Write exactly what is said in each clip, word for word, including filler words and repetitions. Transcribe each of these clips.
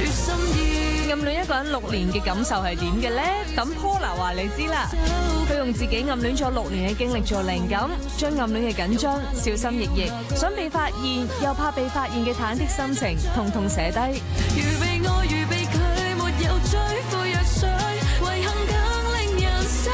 暗戀一個人六年嘅感受係點嘅呢？等 Paula 話你知啦。佢用自己暗戀咗六年嘅經歷做靈感，將暗戀嘅緊張、小心翼翼、想被發現又怕被發現嘅忐忑心情，統統寫低。預備我，預備佢，沒有追悔若水，遺憾更令人心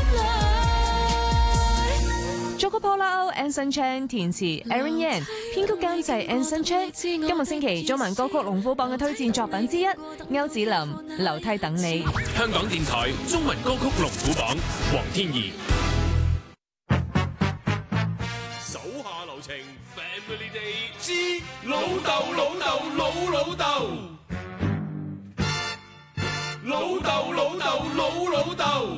累。作曲 Paula O、Anson Chan 填詞 Aaron Yan， 編曲監製 Anson Chan。今個星期中文歌曲龍虎榜嘅推薦作品之一，歐子林樓梯等你。 香港電台中文歌曲龍虎榜，黃天怡。手下留情 Family Day 之老豆老豆老老豆，老豆老豆老老豆。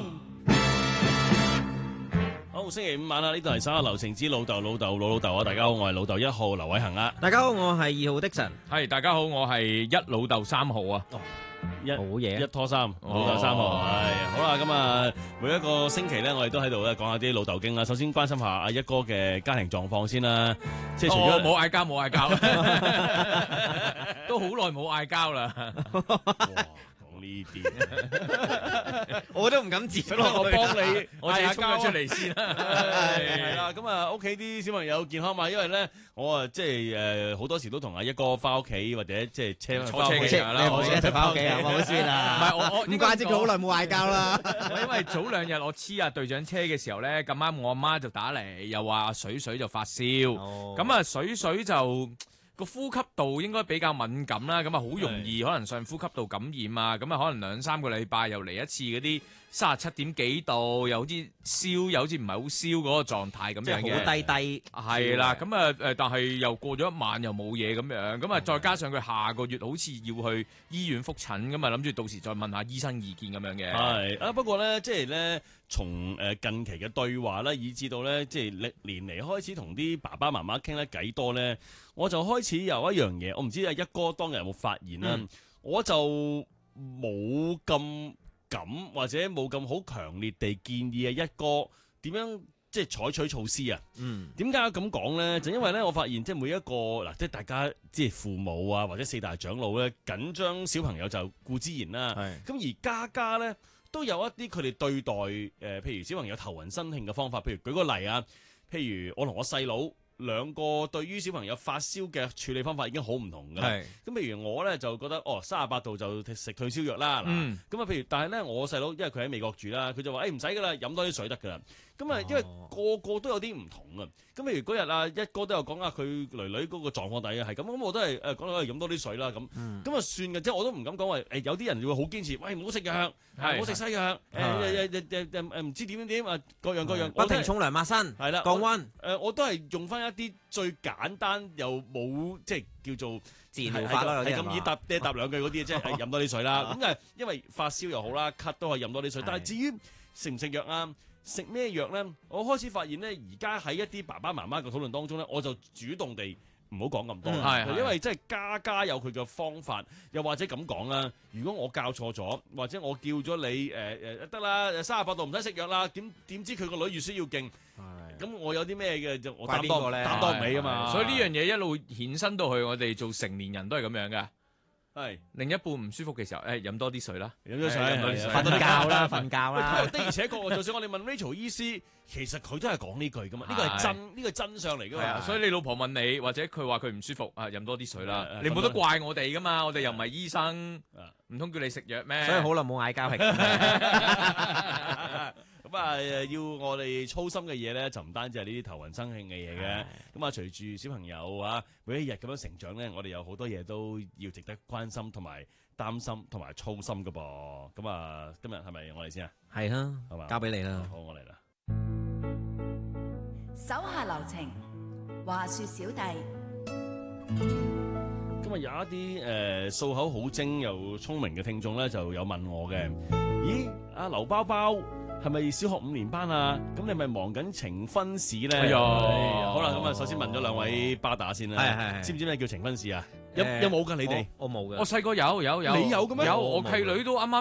好，星期五晚啦，呢度係手下留情之老豆老豆老老豆啊！大家好，我係老豆一號劉偉恒啊！ 大家好，我係二號的神。 係，大家好，我係一老豆三號啊！ 哦， 一好嘢， 一拖三，老豆三號。係好啦，咁啊，每一個星期咧，我哋都喺度咧講下啲老豆經啦。首先關心下阿一哥嘅家庭狀況先啦，即係除咗冇嗌交，冇嗌交，都好耐冇嗌交啦。呢啲， 我都唔敢接落我幫你，我自己衝咗出嚟先啦。 係啦，咁啊，屋企啲小朋友健康嘛？因為咧，我啊即係誒好多時都同阿一哥翻屋企或者即係車坐車嘅時候啦， 你冇一齊翻屋企啊？冇先啊！ 唔係我我唔怪之佢好耐冇嗌交啦。 因為早兩日我黐阿隊長車嘅時候咧，咁啱我阿媽就打嚟，又話水水就發燒，咁啊水水就。個呼吸道應該比較敏感啦，咁啊好容易可能上呼吸道感染啊，咁啊可能兩三個禮拜又嚟一次嗰啲三十七點幾度，又好似燒，又好似唔係好燒嗰個狀態咁樣嘅， 好低低。 係啦，咁啊誒，但係又過咗一晚又冇嘢咁樣，咁啊再加上佢下個月好似要去醫院覆診，咁啊諗住到時再問下醫生意見咁樣嘅。 係啊，不過咧，即係咧，從誒近期嘅對話咧，以至到咧，即係歷年嚟開始同啲爸爸媽媽傾得偈多咧，我就開始有一樣嘢，我唔知阿一哥當日有冇發現啦，嗯、我就冇咁敢或者冇咁好強烈地建議啊一哥點樣即係採取措施啊。嗯，點解咁講咧？就因為咧，我發現即係每一個嗱，即係大家即係父母啊或者四大長老咧，緊張小朋友就固之然啦。係咁而家家咧都有一啲佢哋對待誒、呃，譬如小朋友頭暈身㷫嘅方法。譬如舉個例啊，譬如我同我細佬。兩個對於小朋友發燒嘅處理方法已經好唔同㗎啦。咁譬如我咧就覺得哦，三十八度就食退燒藥啦。嗱、嗯，咁啊譬如但係咧我細佬因為佢喺美國住啦，佢就話誒唔使㗎啦，飲多啲水得㗎啦。咁啊因為個個都有啲唔同啊。咁譬如嗰日啊一哥都有講啊，佢女女嗰個狀況底係咁，咁我都係誒講到飲多啲水啦咁。咁啊、嗯、算嘅，即係我都唔敢講話誒有啲人會好堅持，喂唔好食藥，唔好食西藥，誒誒誒誒誒唔知點點點啊各樣各樣， 不停沖涼抹身，係啦降溫。誒我都係用翻一啲最簡單又冇即係叫做治療法啦， 係咁易答嗲答兩句嗰啲，即係飲多啲水啦。咁啊，因為發燒又好啦，咳都可以飲多啲水。但係至於食唔食藥啊，食咩藥咧，我開始發現咧，而家喺一啲爸爸媽媽嘅討論當中咧，我就主動地唔好講咁多，嗯、因為即係家家有佢嘅方法，又或者咁講啦。如果我教錯咗，或者我叫咗你誒誒得啦，三十八度唔使食藥啦，點點知佢個女越需要勁？咁我有啲咩嘅就我擔當擔當唔起啊嘛， 所以呢樣嘢一路衍生到去我哋做成年人都係咁樣嘅。係另一半唔舒服嘅時候，誒飲多啲水啦， 飲多水， 瞓覺啦，瞓覺啦。 的而且確，就算我哋問 Rachel 醫師，其實佢都係講呢句噶嘛，呢個係真，呢個係真相嚟噶嘛。 所以你老婆問你，或者佢話佢唔舒服，啊飲多啲水啦，你冇得怪我哋噶嘛，我哋又唔係醫生，唔通叫你食藥咩？ 所以好耐冇嗌交係。 咁啊，要我哋操心嘅嘢咧，就唔單止係呢啲頭暈身㷫嘅嘢嘅。咁啊，隨住小朋友啊，每一日咁樣成長咧，我哋有好多嘢都要值得關心同埋擔心同埋操心噶噃。咁啊，今日係咪我哋先啊？ 係啦，係嘛？交俾你啦。 好，我嚟啦。 手下留情，話說小弟。 今日有一啲誒數口好精又聰明嘅聽眾咧，就有問我嘅。咦，阿劉包包係咪小學五年班啊？咁你咪忙緊呈分試咧？ 哎呀， 好啦，咁啊，首先問咗兩位巴打先啦。係係，知唔知咩叫呈分試啊？有有冇㗎？你哋？ 我冇嘅。 我細個有有有。 你有嘅咩？ 有，我契女都啱啱。